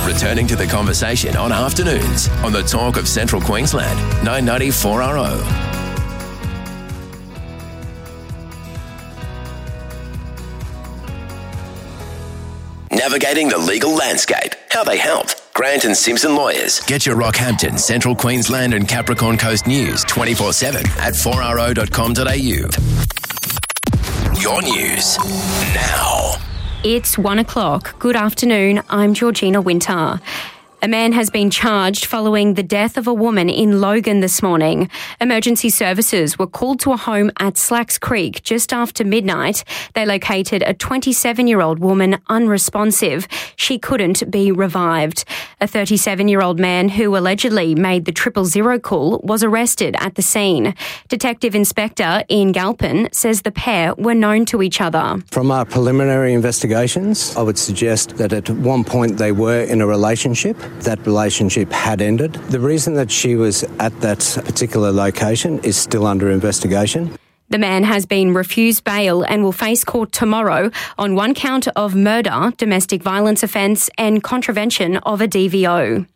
Returning to the conversation on afternoons on the Talk of Central Queensland, 990 4RO. Navigating the legal landscape. How they help. Grant and Simpson Lawyers. Get your Rockhampton, Central Queensland and Capricorn Coast news 24/7 at 4ro.com.au. Your news now. It's 1 o'clock. Good afternoon. I'm Georgina Winter. A man has been charged following the death of a woman in Logan this morning. Emergency services were called to a home at Slacks Creek just after midnight. They located a 27-year-old woman unresponsive. She couldn't be revived. A 37-year-old man who allegedly made the 000 call was arrested at the scene. Detective Inspector Ian Galpin says the pair were known to each other. From our preliminary investigations, I would suggest that at one point they were in a relationship. That relationship had ended. The reason that she was at that particular location is still under investigation. The man has been refused bail and will face court tomorrow on one count of murder, domestic violence offence and contravention of a DVO.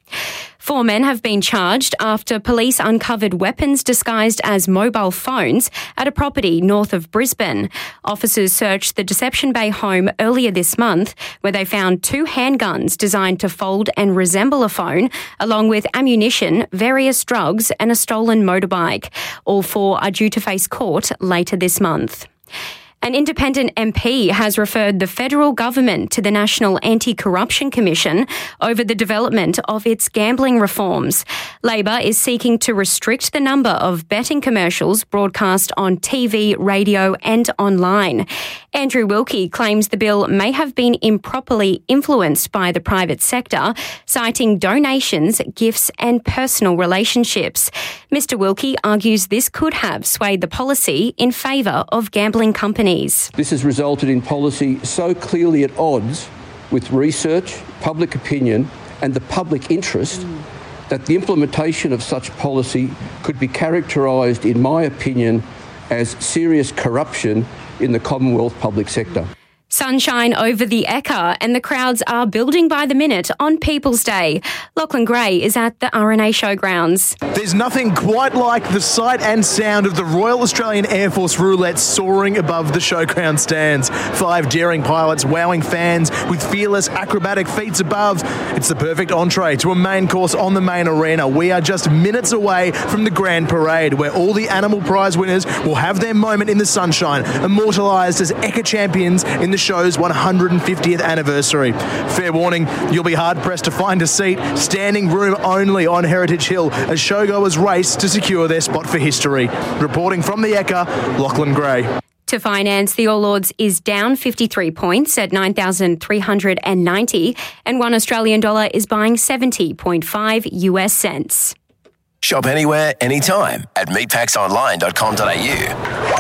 4 men have been charged after police uncovered weapons disguised as mobile phones at a property north of Brisbane. Officers searched the Deception Bay home earlier this month, where they found 2 handguns designed to fold and resemble a phone, along with ammunition, various drugs and a stolen motorbike. All 4 are due to face court later this month. An independent MP has referred the federal government to the National Anti-Corruption Commission over the development of its gambling reforms. Labor is seeking to restrict the number of betting commercials broadcast on TV, radio and online. Andrew Wilkie claims the bill may have been improperly influenced by the private sector, citing donations, gifts and personal relationships. Mr Wilkie argues this could have swayed the policy in favour of gambling companies. This has resulted in policy so clearly at odds with research, public opinion and the public interest that the implementation of such policy could be characterised, in my opinion, as serious corruption in the Commonwealth public sector. Sunshine over the Ekka and the crowds are building by the minute on People's Day. Lachlan Gray is at the RNA Showgrounds. There's nothing quite like the sight and sound of the Royal Australian Air Force roulette soaring above the showground stands. 5 daring pilots wowing fans with fearless acrobatic feats above. It's the perfect entree to a main course on the main arena. We are just minutes away from the Grand Parade, where all the animal prize winners will have their moment in the sunshine, immortalised as Ekka champions in the show's 150th anniversary. Fair warning, you'll be hard-pressed to find a seat. Standing room only on Heritage Hill as showgoers race to secure their spot for history. Reporting from the Ekka, Lachlan Gray. To finance, the All Ords is down 53 points at 9,390 and $1 Australian dollar is buying 70.5 US cents. Shop anywhere, anytime at meatpacksonline.com.au.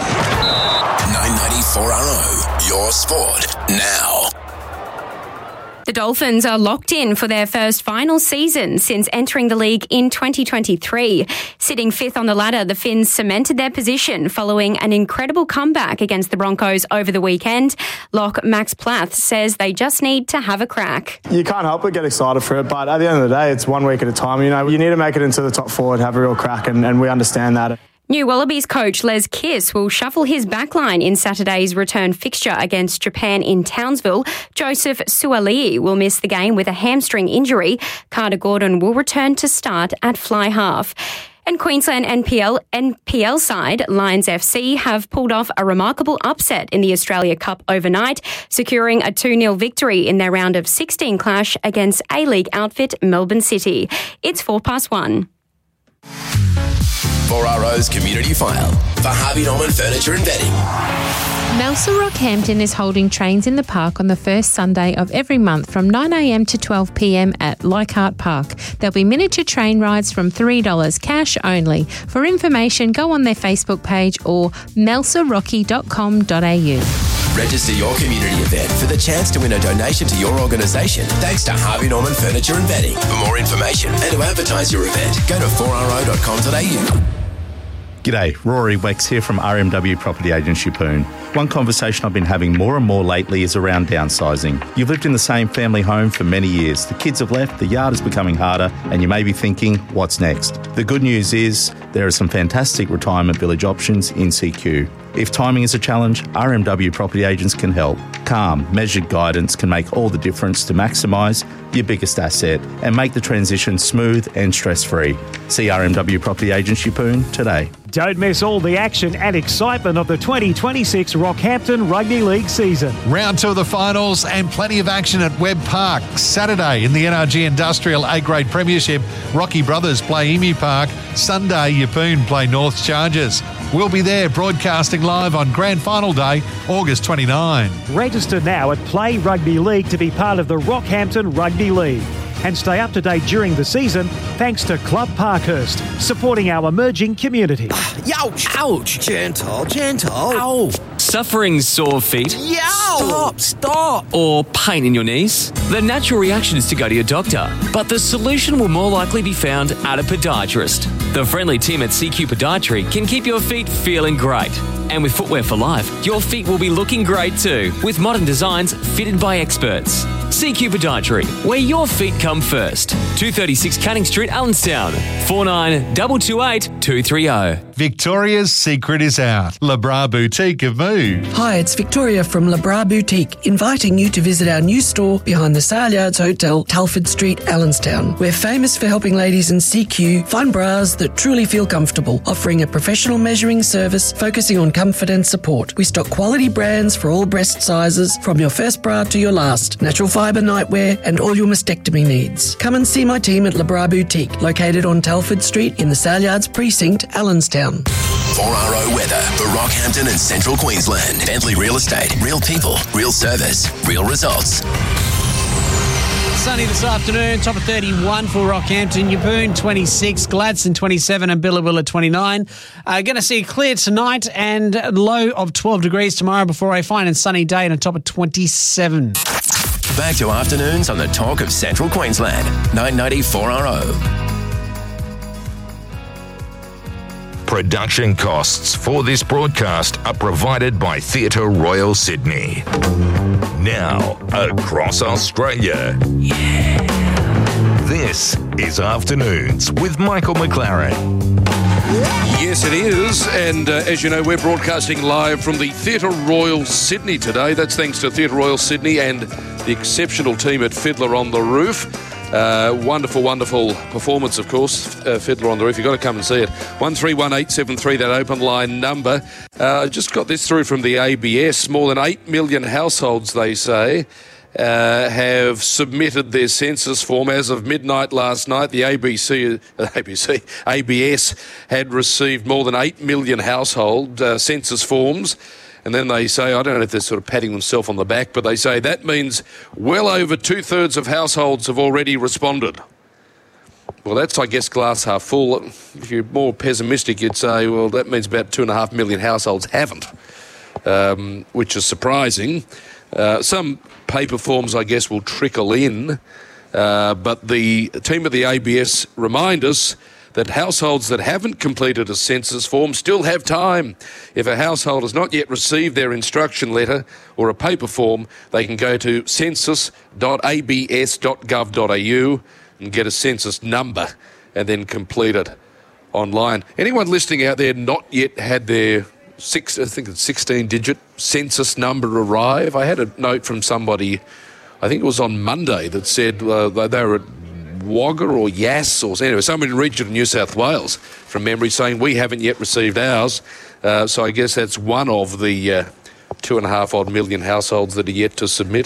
994RO, your sport now. The Dolphins are locked in for their first final season since entering the league in 2023. Sitting 5th on the ladder, the Finns cemented their position following an incredible comeback against the Broncos over the weekend. Lock Max Plath says they just need to have a crack. You can't help but get excited for it, but at the end of the day, it's 1 week at a time. You know, you need to make it into the top 4 and have a real crack, and we understand that. New Wallabies coach Les Kiss will shuffle his backline in Saturday's return fixture against Japan in Townsville. Joseph Suaalii will miss the game with a hamstring injury. Carter Gordon will return to start at fly half. And Queensland NPL side Lions FC have pulled off a remarkable upset in the Australia Cup overnight, securing a 2-0 victory in their round of 16 clash against A-League outfit Melbourne City. It's 1:04. 4RO's Community File for Harvey Norman Furniture and Bedding. Melsa Rockhampton is holding Trains in the Park on the first Sunday of every month from 9am to 12pm at Leichhardt Park. There'll be miniature train rides from $3 cash only. For information, go on their Facebook page or melsarocky.com.au. Register your community event for the chance to win a donation to your organisation thanks to Harvey Norman Furniture and Bedding. For more information and to advertise your event, go to 4ro.com.au. G'day, Rory Wex here from RMW Property Agents Yeppoon. One conversation I've been having more and more lately is around downsizing. You've lived in the same family home for many years. The kids have left, the yard is becoming harder, and you may be thinking, what's next? The good news is there are some fantastic retirement village options in CQ. If timing is a challenge, RMW Property Agents can help. Calm, measured guidance can make all the difference to maximise your biggest asset and make the transition smooth and stress-free. See RMW Property Agents Yeppoon today. Don't miss all the action and excitement of the 2026 Rockhampton Rugby League season. Round 2 of the finals and plenty of action at Webb Park. Saturday in the NRG Industrial A-Grade Premiership, Rocky Brothers play Emu Park. Sunday, Yeppoon play North Chargers. We'll be there broadcasting live on Grand Final Day, August 29. Register now at Play Rugby League to be part of the Rockhampton Rugby League. And stay up to date during the season thanks to Club Parkhurst, supporting our emerging community. Ouch! Ouch! Gentle, gentle. Ow! Suffering sore feet? Yow! Stop! Or pain in your knees? The natural reaction is to go to your doctor, but the solution will more likely be found at a podiatrist. The friendly team at CQ Podiatry can keep your feet feeling great. And with Footwear for Life, your feet will be looking great too, with modern designs fitted by experts. CQ Podiatry, where your feet come first. 236 Canning Street, Allenstown. 49228230. Victoria's secret is out. Le Bras Boutique have moved. Hi, it's Victoria from Le Bras Boutique, inviting you to visit our new store behind the Sale Yards Hotel, Telford Street, Allenstown. We're famous for helping ladies in CQ find bras that truly feel comfortable, offering a professional measuring service focusing on comfort and support. We stock quality brands for all breast sizes, from your first bra to your last, natural fibre nightwear and all your mastectomy needs. Come and see my team at Le Bras Boutique, located on Telford Street in the Sale Yards Precinct, Allenstown. 4RO weather for Rockhampton and Central Queensland. Bentley Real Estate. Real people, real service, real results. Sunny this afternoon, top of 31 for Rockhampton, Yeppoon 26, Gladstone 27 and Billawilla 29. Going to see clear tonight and a low of 12 degrees tomorrow before a fine and sunny day and a top of 27. Back to afternoons on the talk of Central Queensland. 990 4RO. Production costs for this broadcast are provided by Theatre Royal Sydney. Now, across Australia. This is Afternoons with Michael McLaren. Yes, it is. And as you know, we're broadcasting live from the Theatre Royal Sydney today. That's thanks to Theatre Royal Sydney and the exceptional team at Fiddler on the Roof. Wonderful performance, of course, Fiddler on the Roof. You've got to come and see it. 131873, that open line number. Just got this through from the ABS. More than 8 million households, they say, have submitted their census form. As of midnight last night, the ABS had received more than 8 million household census forms. And then they say, I don't know if they're sort of patting themselves on the back, but they say that means well over 2/3 of households have already responded. Well, that's, I guess, glass half full. If you're more pessimistic, you'd say, well, that means about 2.5 million households haven't, which is surprising. Some paper forms, I guess, will trickle in, but the team of the ABS remind us that households that haven't completed a census form still have time. If a household has not yet received their instruction letter or a paper form, they can go to census.abs.gov.au and get a census number and then complete it online. Anyone listening out there not yet had their 16-digit census number arrive? I had a note from somebody, I think it was on Monday, that said they were at Wagga or Yass or anyway, somebody in the region of New South Wales from memory saying we haven't yet received ours. So I guess that's one of the 2.5 odd million households that are yet to submit.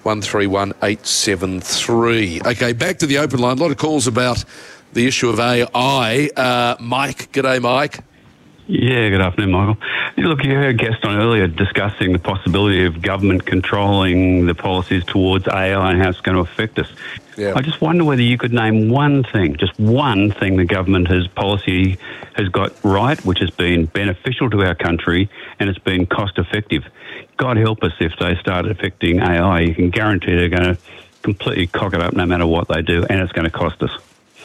131873. Okay, back to the open line. A lot of calls about the issue of AI. Mike, g'day, Mike. Yeah, good afternoon, Michael. Look, you heard a guest on earlier discussing the possibility of government controlling the policies towards AI and how it's going to affect us. Yeah. I just wonder whether you could name one thing, just one thing the government policy has got right, which has been beneficial to our country and it's been cost effective. God help us if they start affecting AI. You can guarantee they're going to completely cock it up no matter what they do, and it's going to cost us.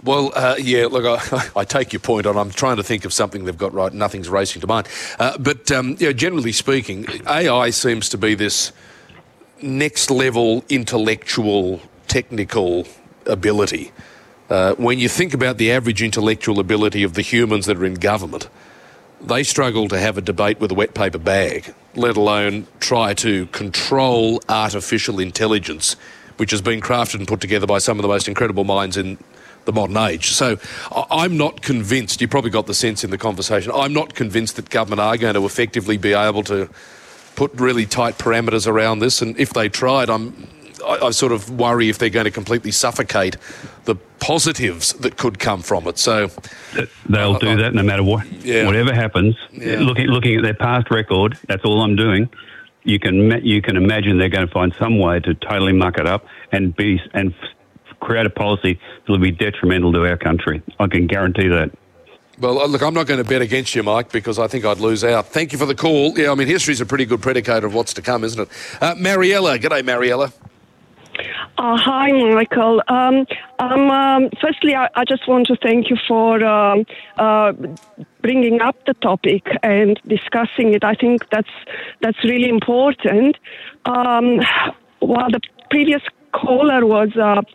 Well, look, I take your point on. I'm trying to think of something they've got right. Nothing's racing to mind. But generally speaking, AI seems to be this next-level intellectual, technical ability. When you think about the average intellectual ability of the humans that are in government, they struggle to have a debate with a wet paper bag, let alone try to control artificial intelligence, which has been crafted and put together by some of the most incredible minds in the modern age. So I'm not convinced, you probably got the sense in the conversation, I'm not convinced that government are going to effectively be able to put really tight parameters around this, and if they tried, I sort of worry if they're going to completely suffocate the positives that could come from it. So they'll do that no matter what. Yeah. Whatever happens. Yeah. Looking at their past record, that's all I'm doing. You can imagine they're going to find some way to totally muck it up and create a policy that will be detrimental to our country. I can guarantee that. Well, look, I'm not going to bet against you, Mike, because I think I'd lose out. Thank you for the call. Yeah, I mean, history's a pretty good predicator of what's to come, isn't it? Mariella. G'day, Mariella. Hi, Michael. Firstly, I just want to thank you for bringing up the topic and discussing it. I think that's really important. While the previous caller was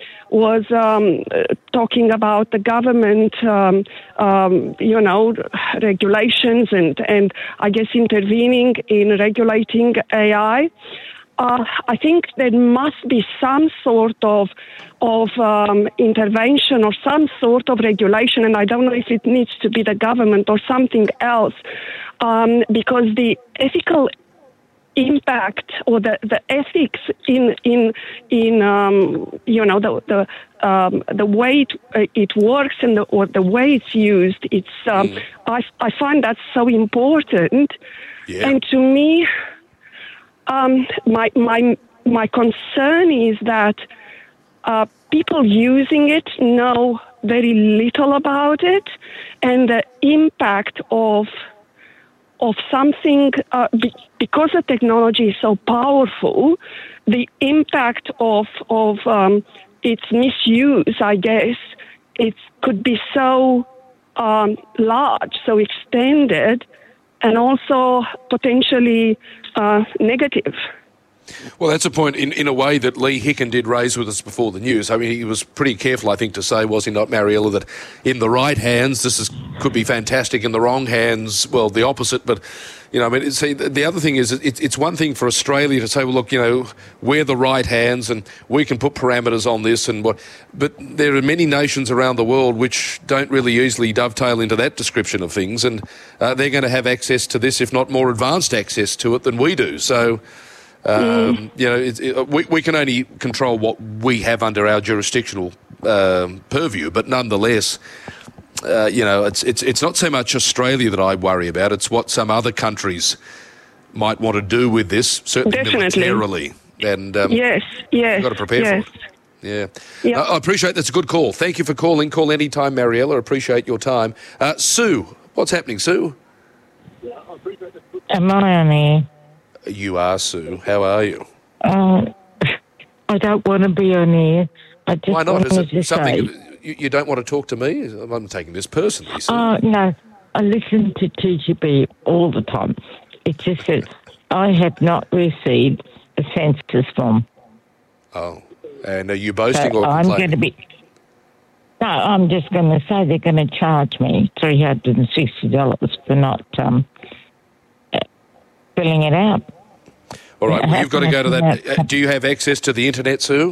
talking about the government, regulations and I guess intervening in regulating AI. I think there must be some sort of intervention or some sort of regulation, and I don't know if it needs to be the government or something else, because the ethical impact or the ethics in the way it works and the way it's used, it's I find that so important, and to me. My concern is that people using it know very little about it, and the impact of something because the technology is so powerful, the impact of its misuse, I guess, it could be so large, so extended, and also potentially negative. Well, that's a point in a way that Lee Hicken did raise with us before the news. I mean, he was pretty careful, I think, to say, was he not, Mariella, that in the right hands this could be fantastic, in the wrong hands, well, the opposite. But, see, the other thing is it's one thing for Australia to say, well, look, we're the right hands and we can put parameters on this and what. But there are many nations around the world which don't really easily dovetail into that description of things, and they're going to have access to this, if not more advanced access to it than we do. So... we can only control what we have under our jurisdictional purview, but nonetheless, it's not so much Australia that I worry about. It's what some other countries might want to do with this, certainly militarily. And yes, you've got to prepare for it. Yeah. I appreciate that's a good call. Thank you for calling. Call anytime, Mariella. Appreciate your time. Sue, what's happening, Sue? Am I on air? You are, Sue. How are you? I don't want to be on air. Why not? Is it something you don't want to talk to me? I'm taking this personally. No. I listen to TGB all the time. It's just that I have not received a census form. Oh. And are you boasting or complaining? I'm going to be... No, I'm just going to say they're going to charge me $360 for not filling it out. All right, well, you've got to go to that. Do you have access to the internet, Sue?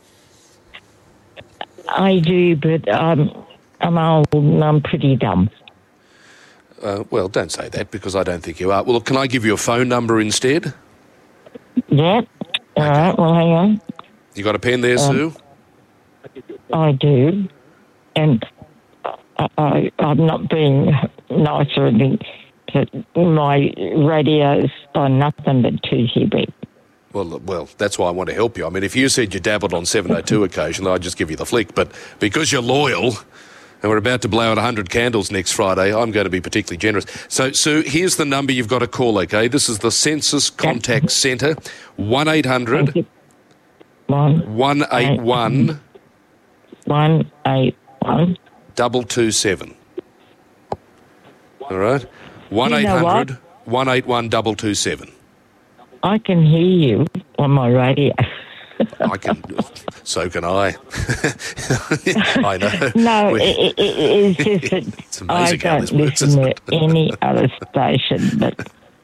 I do, but I'm old and I'm pretty dumb. Well, don't say that, because I don't think you are. Well, can I give you a phone number instead? Yeah. All right, well, hang on. You got a pen there, Sue? I do. And I'm not being nice or anything. My radio's on nothing but 2GB. Well, that's why I want to help you. I mean, if you said you dabbled on 702 occasionally, I'd just give you the flick. But because you're loyal and we're about to blow out 100 candles next Friday, I'm going to be particularly generous. So, Sue, here's the number you've got to call, okay? This is the Census Contact Centre, 1-800 181 181 181 227. All right? 1-800 181 227. I can hear you on my radio. So can I. I know. No, it's just that it's amazing I don't listen to any other station. But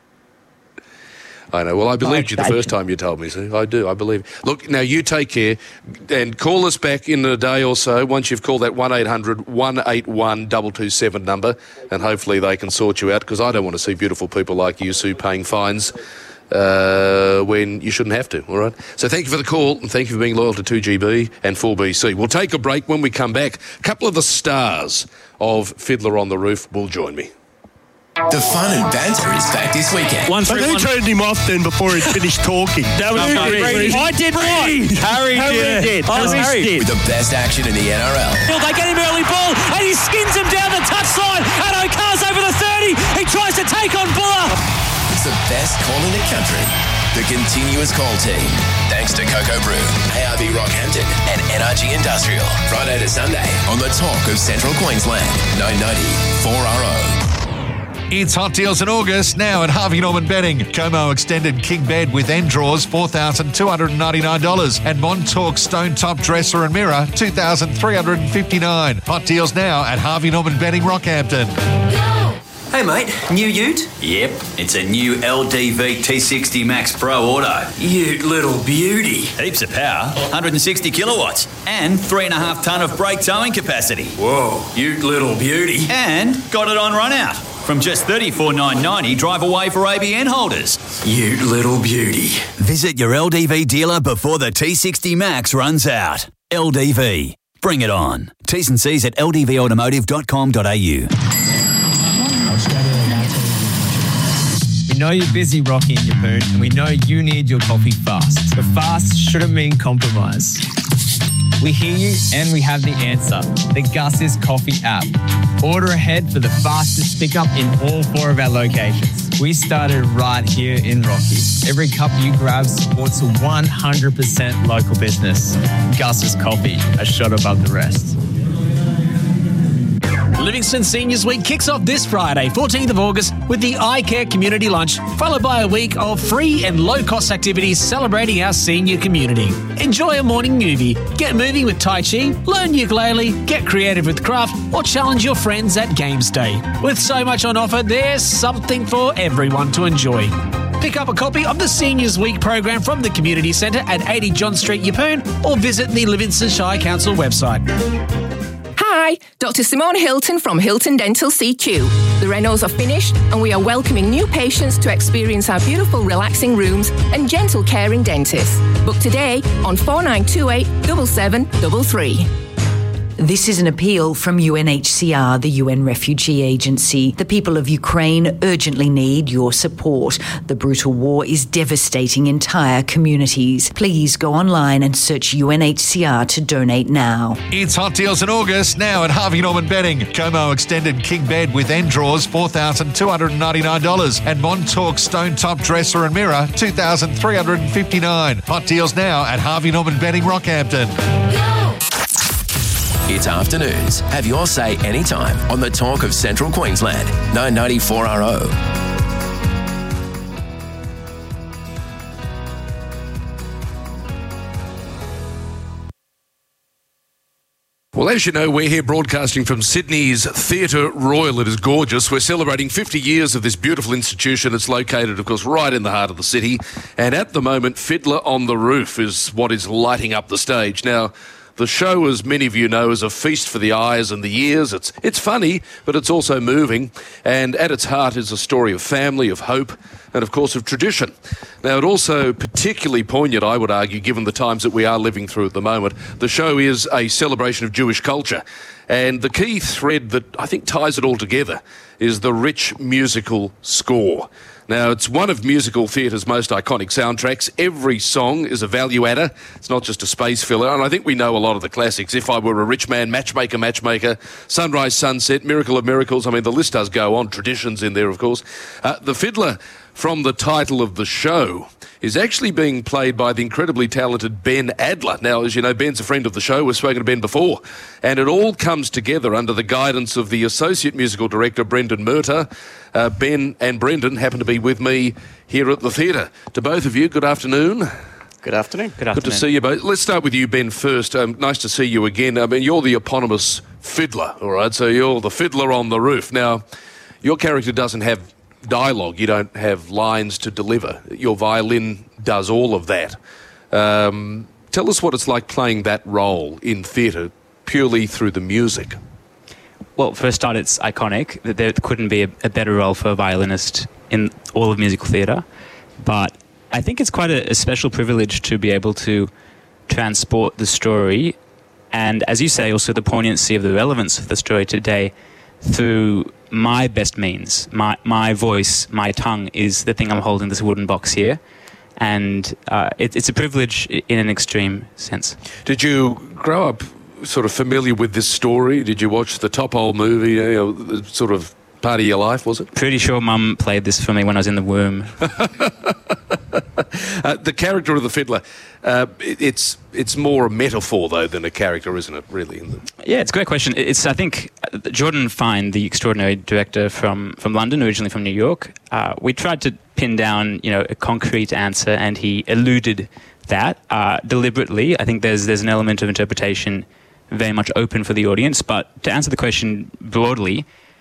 I know. Well, I believed you the first time you told me, Sue. I do. I believe. Look, now you take care and call us back in a day or so once you've called that 1-800 181 227 number, and hopefully they can sort you out, because I don't want to see beautiful people like you, Sue, paying fines when you shouldn't have to, all right? So thank you for the call, and thank you for being loyal to 2GB and 4BC. We'll take a break. When we come back, a couple of the stars of Fiddler on the Roof will join me. The fun and banter is back this weekend. But who turned him off then before he finished talking? That was Harry. I did what? Harry did. Oh, Harry. With the best action in the NRL. They get him early ball, and he skins him down the touchline, and Okar's over the 30. He tries to take on Buller. It's the best call in the country. The continuous call team. Thanks to Cocoa Brew, ARB Rockhampton and NRG Industrial. Friday to Sunday on the talk of Central Queensland. 990 4RO. It's Hot Deals in August, now at Harvey Norman Bedding. Como Extended King Bed with end drawers, $4,299. And Montauk Stone Top Dresser and Mirror, $2,359. Hot deals now at Harvey Norman Bedding, Rockhampton. Hey mate, new ute? Yep, it's a new LDV T60 Max Pro Auto. Ute little beauty. Heaps of power, 160 kilowatts, and 3.5 tonne of brake towing capacity. Whoa, ute little beauty. And got it on run out. From just $34,990 drive away for ABN holders. Ute little beauty. Visit your LDV dealer before the T60 Max runs out. LDV. Bring it on. T's and C's at ldvautomotive.com.au. We know you're busy, Rocky and Yapoon, and we know you need your coffee fast. But fast shouldn't mean compromise. We hear you and we have the answer. The Gus's Coffee app. Order ahead for the fastest pickup in all 4 of our locations. We started right here in Rocky. Every cup you grab supports a 100% local business. Gus's Coffee, a shot above the rest. Livingston Seniors Week kicks off this Friday, 14th of August, with the iCare Community Lunch, followed by a week of free and low-cost activities celebrating our senior community. Enjoy a morning movie, get moving with Tai Chi, learn ukulele, get creative with craft, or challenge your friends at Games Day. With so much on offer, there's something for everyone to enjoy. Pick up a copy of the Seniors Week program from the Community Centre at 80 John Street, Yapoon, or visit the Livingston Shire Council website. Hi, Dr. Simone Hilton from Hilton Dental CQ. The renos are finished and we are welcoming new patients to experience our beautiful relaxing rooms and gentle caring dentists. Book today on 4928 7733. This is an appeal from UNHCR, the UN Refugee Agency. The people of Ukraine urgently need your support. The brutal war is devastating entire communities. Please go online and search UNHCR to donate now. It's Hot Deals in August, now at Harvey Norman Bedding. Como Extended King Bed with end drawers, $4,299. And Montauk Stone Top Dresser and Mirror, $2,359. Hot deals now at Harvey Norman Bedding, Rockhampton. It's afternoons. Have your say anytime on the talk of Central Queensland. 990 4RO. Well, as you know, we're here broadcasting from Sydney's Theatre Royal. It is gorgeous. We're celebrating 50 years of this beautiful institution. It's located, of course, right in the heart of the city. And at the moment, Fiddler on the Roof is what is lighting up the stage. Now, the show, as many of you know, is a feast for the eyes and the ears. It's funny, but it's also moving. And at its heart is a story of family, of hope, and, of course, of tradition. Now, it also particularly poignant, I would argue, given the times that we are living through at the moment. The show is a celebration of Jewish culture. And the key thread that I think ties it all together is the rich musical score. Now, it's one of musical theatre's most iconic soundtracks. Every song is a value adder. It's not just a space filler. And I think we know a lot of the classics. If I Were a Rich Man, Matchmaker, Matchmaker, Sunrise, Sunset, Miracle of Miracles. I mean, the list does go on. Traditions in there, of course. The Fiddler from the title of the show is actually being played by the incredibly talented Ben Adler. Now, as you know, Ben's a friend of the show. We've spoken to Ben before. And it all comes together under the guidance of the Associate Musical Director, Brendan Murtagh. Ben and Brendan happen to be with me here at the theatre. To both of you, good afternoon. Good afternoon. Good to see you both. Let's start with you, Ben, first. Nice to see you again. I mean, you're the eponymous fiddler, all right? So you're the fiddler on the roof. Now, your character doesn't have dialogue. You don't have lines to deliver. Your violin does all of that. Tell us what it's like playing that role in theatre purely through the music. Well, for a start, it's iconic. There couldn't be a better role for a violinist in all of musical theatre. But I think it's quite a special privilege to be able to transport the story and, as you say, also the poignancy of the relevance of the story today through my best means. My voice, my tongue is the thing I'm holding this wooden box here. And it's a privilege in an extreme sense. Did you grow up sort of familiar with this story? Did you watch the Top Hole movie, sort of part of your life, was it? Pretty sure Mum played this for me when I was in the womb. The character of the fiddler, it's more a metaphor, though, than a character, isn't it, really? Yeah, it's a great question. I think Jordan Fine, the extraordinary director from London, originally from New York, we tried to pin down, a concrete answer, and he eluded that deliberately. I think there's an element of interpretation very much open for the audience, but to answer the question broadly,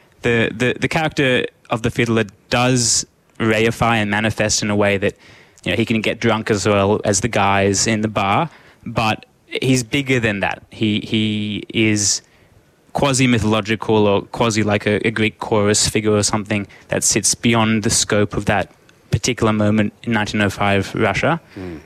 the character of the fiddler does reify and manifest in a way that he can get drunk as well as the guys in the bar, but he's bigger than that. He is quasi-mythological or quasi like a Greek chorus figure or something that sits beyond the scope of that particular moment in 1905 Russia.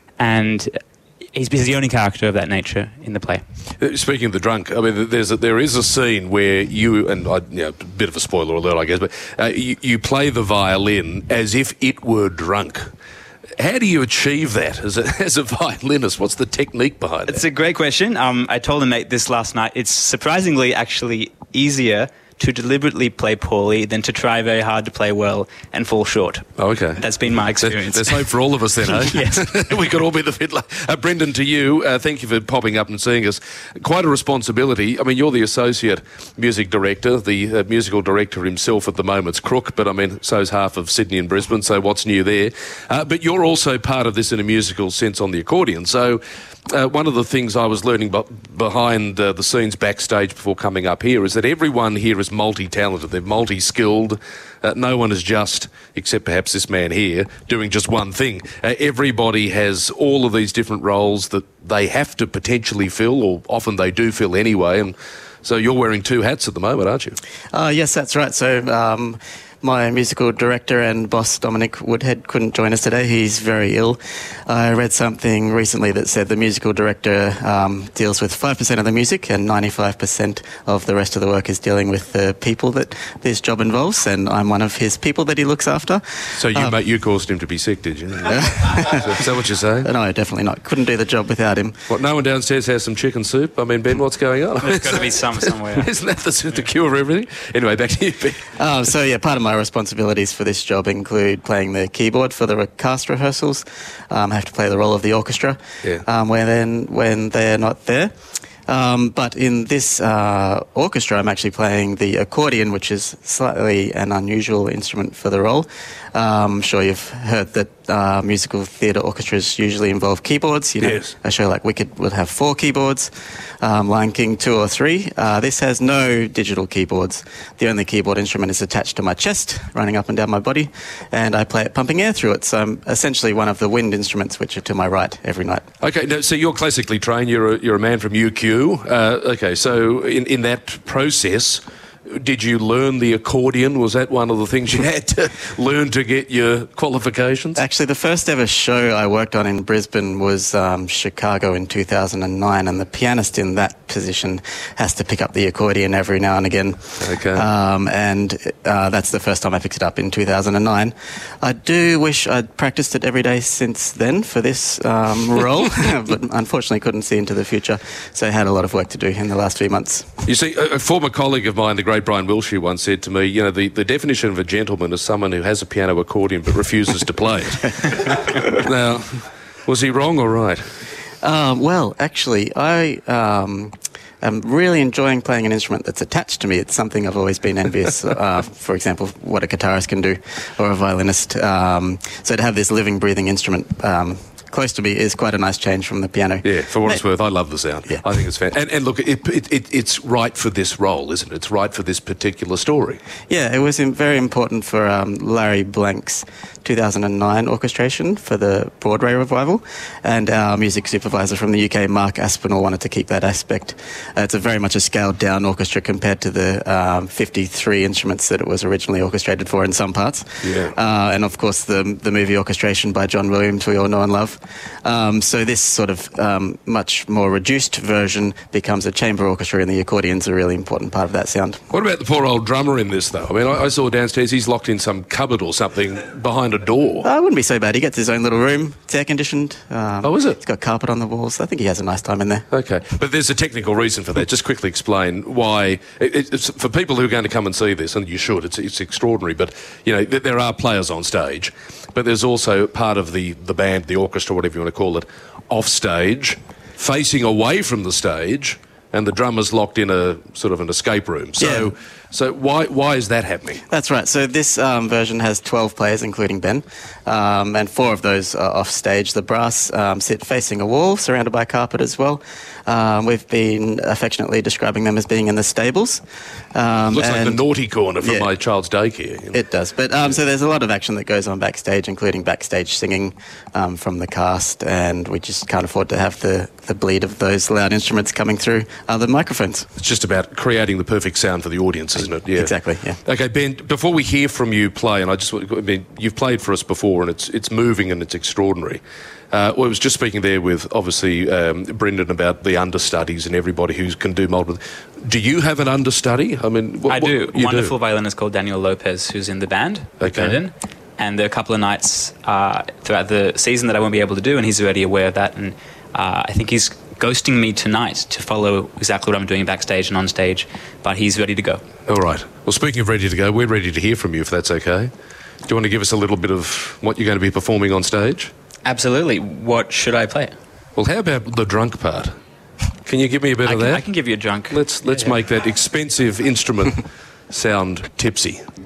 And he's the only character of that nature in the play. Speaking of the drunk, I mean, there is a scene where you, and a bit of a spoiler alert, I guess, but you play the violin as if it were drunk. How do you achieve that as a violinist? What's the technique behind it? It's a great question. I told a mate this last night. It's surprisingly actually easier to deliberately play poorly than to try very hard to play well and fall short. Oh, okay. That's been my experience. There's hope for all of us then, eh? Yes. We could all be the fiddler. Brendan, to you, thank you for popping up and seeing us. Quite a responsibility. I mean, you're the associate music director. The musical director himself at the moment's Crook, but I mean, so's half of Sydney and Brisbane, so what's new there? But you're also part of this in a musical sense on the accordion. So one of the things I was learning behind the scenes backstage before coming up here is that everyone here is multi-talented. They're multi-skilled. No one is just, except perhaps this man here, doing just one thing. Everybody has all of these different roles that they have to potentially fill, or often they do fill anyway. And so you're wearing two hats at the moment, aren't you? Yes, that's right. So my musical director and boss, Dominic Woodhead, couldn't join us today. He's very ill. I read something recently that said the musical director deals with 5% of the music and 95% of the rest of the work is dealing with the people that this job involves, and I'm one of his people that he looks after. So you caused him to be sick, did you? Is that what you're saying? No, definitely not. Couldn't do the job without him. What, no one downstairs has some chicken soup? I mean, Ben, what's going on? There's got to be some somewhere. Isn't that the cure for everything? Anyway, back to you, Ben. So, yeah, part of my responsibilities for this job include playing the keyboard for the cast rehearsals. I have to play the role of the orchestra when they're not there. But in this orchestra, I'm actually playing the accordion, which is slightly an unusual instrument for the role. I'm sure you've heard that musical theatre orchestras usually involve keyboards. Yes. A show like Wicked would have 4 keyboards, Lion King 2 or 3. This has no digital keyboards. The only keyboard instrument is attached to my chest, running up and down my body, and I play it pumping air through it. So I'm essentially one of the wind instruments, which are to my right every night. Okay, now, so you're classically trained. You're a man from UQ. Okay, so in that process, did you learn the accordion? Was that one of the things you had to learn to get your qualifications? Actually, the first ever show I worked on in Brisbane was Chicago in 2009, and the pianist in that position has to pick up the accordion every now and again. Okay. And that's the first time I picked it up in 2009. I do wish I'd practiced it every day since then for this role, but unfortunately couldn't see into the future, so I had a lot of work to do in the last few months. You see, a former colleague of mine, the great Brian Wilshire once said to me, you know, the definition of a gentleman is someone who has a piano accordion but refuses to play it. Now, was he wrong or right? Well, actually, I am really enjoying playing an instrument that's attached to me. It's something I've always been envious, for example, what a guitarist can do or a violinist. So to have this living, breathing instrument close to me is quite a nice change from the piano. Yeah, for what it's worth, I love the sound. Yeah. I think it's fantastic. And look, it's right for this role, isn't it? It's right for this particular story. Yeah, it was very important for Larry Blank's 2009 orchestration for the Broadway revival, and our music supervisor from the UK, Mark Aspinall, wanted to keep that aspect. It's a very much a scaled-down orchestra compared to the 53 instruments that it was originally orchestrated for in some parts. Yeah. And of course, the movie orchestration by John Williams, we all know and love. So this sort of much more reduced version becomes a chamber orchestra, and the accordion's a really important part of that sound. What about the poor old drummer in this, though? I mean, I saw downstairs he's locked in some cupboard or something behind a door. It wouldn't be so bad. He gets his own little room. It's air-conditioned. Oh, is it? It's got carpet on the walls. I think he has a nice time in there. Okay. But there's a technical reason for that. Just quickly explain why. It's for people who are going to come and see this, and you should, it's extraordinary, but, you know, there are players on stage, but there's also part of the band, the orchestra, whatever you want to call it, off stage, facing away from the stage, and the drummer's locked in a sort of an escape room. So why is that happening? That's right. So this version has 12 players, including Ben, and 4 of those are off stage. The brass sit facing a wall, surrounded by carpet as well. We've been affectionately describing them as being in the stables. Looks like the naughty corner from my child's daycare. You know? It does. But so there's a lot of action that goes on backstage, including backstage singing from the cast, and we just can't afford to have the bleed of those loud instruments coming through the microphones. It's just about creating the perfect sound for the audience, isn't it? Yeah. Exactly, yeah. Okay, Ben, before we hear from you play, and you've played for us before, and it's moving and it's extraordinary. I was just speaking there with, obviously, Brendan about the understudies and everybody who can do multiple. Do you have an understudy? I mean, I do. A wonderful violinist called Daniel Lopez, who's in the band. Okay. Brendan. And there are a couple of nights throughout the season that I won't be able to do, and he's already aware of that. And I think he's ghosting me tonight to follow exactly what I'm doing backstage and on stage, but he's ready to go. All right. Well, speaking of ready to go, we're ready to hear from you, if that's okay. Do you want to give us a little bit of what you're going to be performing on stage? Absolutely. What should I play? Well, how about the drunk part? Can you give me a bit of that? I can give you a drunk. Let's make that expensive instrument sound tipsy.